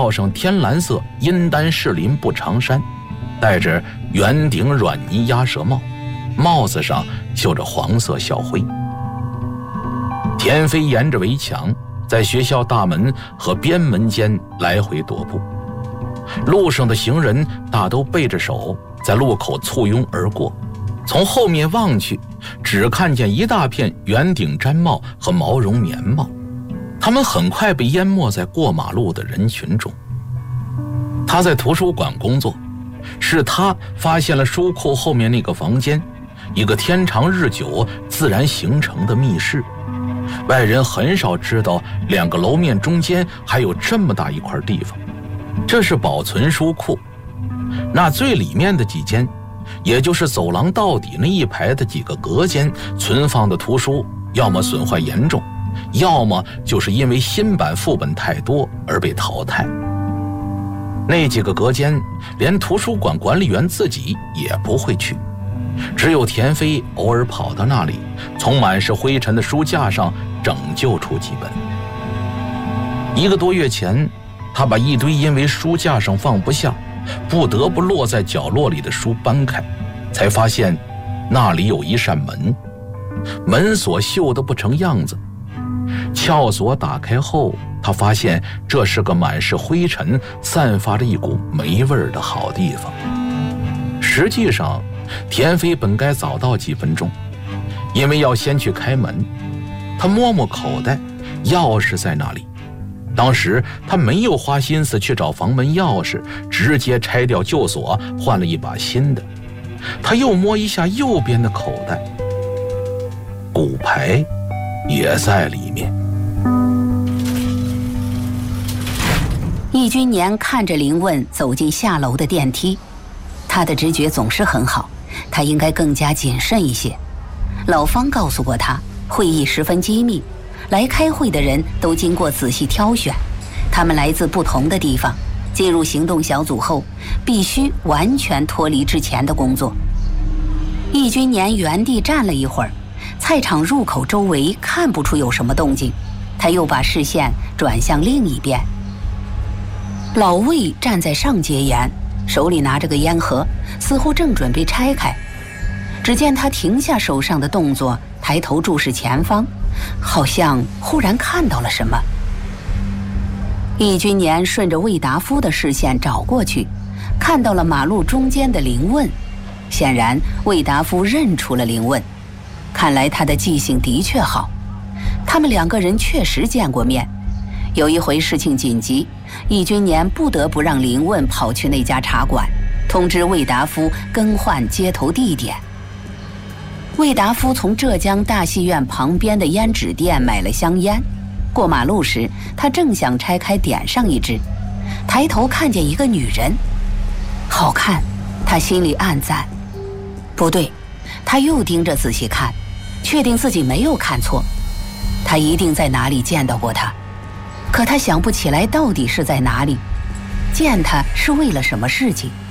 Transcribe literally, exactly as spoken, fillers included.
罩上天蓝色阴丹士林布长衫，戴着圆顶软呢鸭舌帽，帽子上绣着黄色校徽。田飞沿着围墙，在学校大门和边门间来回踱步。路上的行人大都背着手，在路口簇拥而过。从后面望去，只看见一大片圆顶毡帽和毛绒棉帽，他们很快被淹没在过马路的人群中。他在图书馆工作，是他发现了书库后面那个房间，一个天长日久自然形成的密室。外人很少知道两个楼面中间还有这么大一块地方，这是保存书库。那最里面的几间，也就是走廊到底那一排的几个隔间存放的图书，要么损坏严重，要么就是因为新版副本太多而被淘汰。那几个隔间连图书馆管理员自己也不会去，只有田飞偶尔跑到那里，从满是灰尘的书架上拯救出几本。一个多月前，他把一堆因为书架上放不下，不得不落在角落里的书搬开，才发现那里有一扇门，门锁锈得不成样子。撬锁打开后，他发现这是个满是灰尘、散发着一股霉味儿的好地方。实际上，田飞本该早到几分钟，因为要先去开门。他摸摸口袋，钥匙在那里。当时他没有花心思去找房门钥匙，直接拆掉旧锁，换了一把新的。他又摸一下右边的口袋，骨牌也在里面。 易君年看着林问走进下楼的电梯，他的直觉总是很好，他应该更加谨慎一些。老方告诉过他，会议十分机密，来开会的人都经过仔细挑选，他们来自不同的地方，进入行动小组后必须完全脱离之前的工作。易君年原地站了一会儿，菜场入口周围看不出有什么动静，他又把视线转向另一边。老魏站在上阶沿，手里拿着个烟盒，似乎正准备拆开。只见他停下手上的动作，抬头注视前方，好像忽然看到了什么。易君年顺着魏达夫的视线找过去，看到了马路中间的林问。显然魏达夫认出了林问，看来他的记性的确好。他们两个人确实见过面。有一回事情紧急，易君年不得不让林问跑去那家茶馆，通知魏达夫更换接头地点。魏达夫从浙江大戏院旁边的烟纸店买了香烟，过马路时他正想拆开点上一支，抬头看见一个女人，好看，他心里暗赞。不对，他又盯着仔细看，确定自己没有看错，他一定在哪里见到过她，可他想不起来到底是在哪里，见她是为了什么事情。